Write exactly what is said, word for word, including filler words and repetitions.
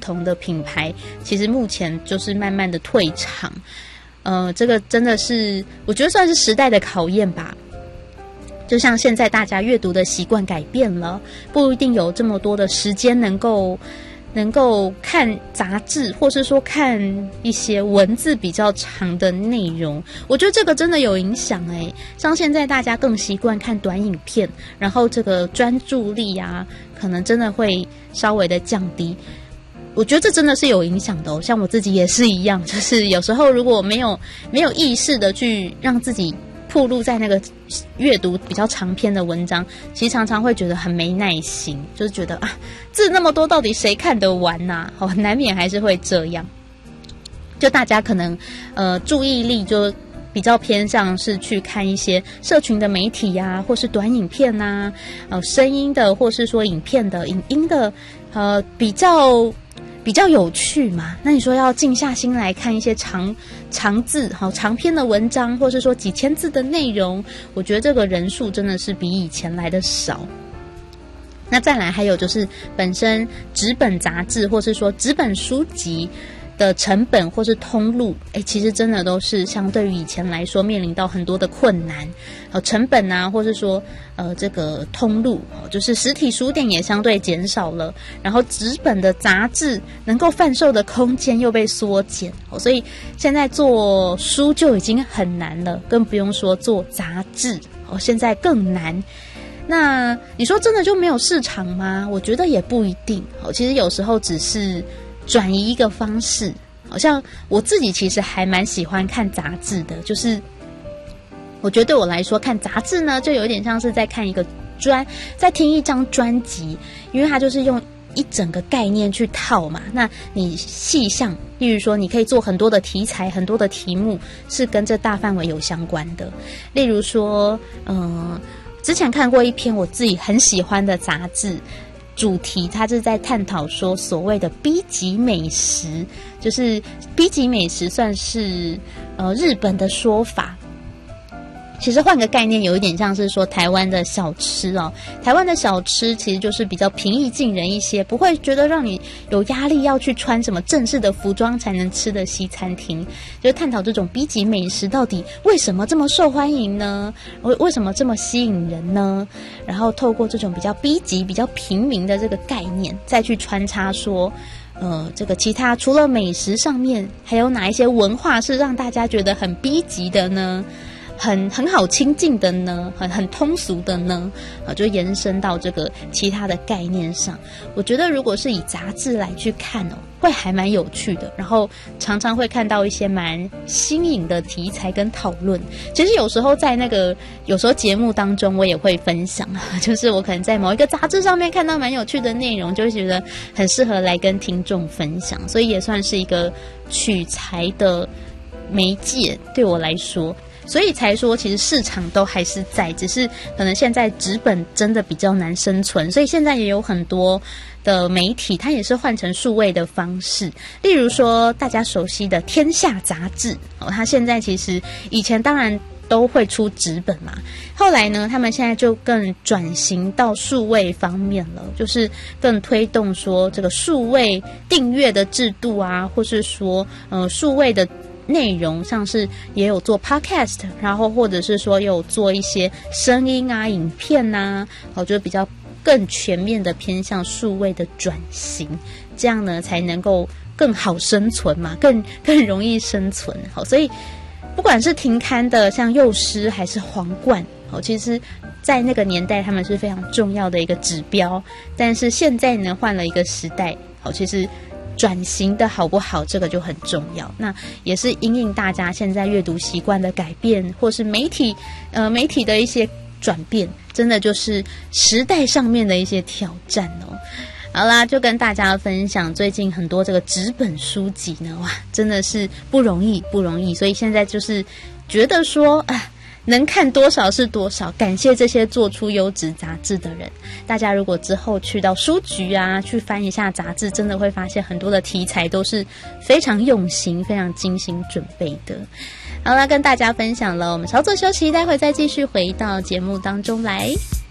同的品牌，其实目前就是慢慢的退场。呃，这个真的是我觉得算是时代的考验吧。就像现在大家阅读的习惯改变了，不一定有这么多的时间能够能够看杂志，或是说看一些文字比较长的内容。我觉得这个真的有影响诶，像现在大家更习惯看短影片，然后这个专注力啊，可能真的会稍微的降低。我觉得这真的是有影响的哦，像我自己也是一样，就是有时候如果没有没有意识的去让自己暴露在那个阅读比较长篇的文章，其实常常会觉得很没耐心，就是觉得啊，字那么多，到底谁看得完啊？哦，难免还是会这样。就大家可能呃注意力就比较偏向是去看一些社群的媒体啊，或是短影片啊，呃声音的，或是说影片的、影音的，呃比较。比较有趣嘛，那你说要静下心来看一些长长字好长篇的文章，或是说几千字的内容，我觉得这个人数真的是比以前来的少。那再来还有就是本身纸本杂志或是说纸本书籍的成本或是通路，哎，其实真的都是相对于以前来说面临到很多的困难，呃，成本啊，或是说呃这个通路，就是实体书店也相对减少了，然后纸本的杂志能够贩售的空间又被缩减，所以现在做书就已经很难了，更不用说做杂志，哦，现在更难。那你说真的就没有市场吗？我觉得也不一定，哦，其实有时候只是转移一个方式，好像我自己其实还蛮喜欢看杂志的，就是我觉得对我来说看杂志呢，就有点像是在看一个专，在听一张专辑，因为它就是用一整个概念去套嘛。那你细项，例如说你可以做很多的题材，很多的题目是跟这大范围有相关的，例如说，嗯、呃，之前看过一篇我自己很喜欢的杂志。主题它是在探讨说所谓的 B 级美食，就是 B 级美食算是呃日本的说法。其实换个概念，有一点像是说台湾的小吃哦。台湾的小吃其实就是比较平易近人一些，不会觉得让你有压力要去穿什么正式的服装才能吃的西餐厅。就是探讨这种 B 级美食到底为什么这么受欢迎呢？为为什么这么吸引人呢？然后透过这种比较 B 级、比较平民的这个概念，再去穿插说。呃，这个其他除了美食上面，还有哪一些文化是让大家觉得很 B 级的呢？很很好亲近的呢，很很通俗的呢，啊，就延伸到这个其他的概念上。我觉得如果是以杂志来去看哦，会还蛮有趣的，然后常常会看到一些蛮新颖的题材跟讨论。其实有时候在那个有时候节目当中，我也会分享，就是我可能在某一个杂志上面看到蛮有趣的内容，就会觉得很适合来跟听众分享，所以也算是一个取材的媒介对我来说。所以才说其实市场都还是在，只是可能现在纸本真的比较难生存，所以现在也有很多的媒体它也是换成数位的方式，例如说大家熟悉的天下杂志，哦，它现在其实以前当然都会出纸本嘛，后来呢他们现在就更转型到数位方面了，就是更推动说这个数位订阅的制度啊，或是说呃数位的内容，像是也有做 podcast， 然后或者是说也有做一些声音啊、影片啊，我觉得比较更全面的偏向数位的转型，这样呢才能够更好生存嘛，更更容易生存。好，所以不管是停刊的像幼师还是皇冠，好，其实在那个年代他们是非常重要的一个指标，但是现在呢换了一个时代，好，其实转型的好不好，这个就很重要。那也是因应大家现在阅读习惯的改变，或是媒体呃媒体的一些转变，真的就是时代上面的一些挑战哦。好啦，就跟大家分享最近很多这个纸本书籍呢，哇，真的是不容易不容易，所以现在就是觉得说啊，能看多少是多少，感谢这些做出优质杂志的人。大家如果之后去到书局啊，去翻一下杂志，真的会发现很多的题材都是非常用心、非常精心准备的。好啦，跟大家分享了，我们稍作休息，待会再继续回到节目当中来。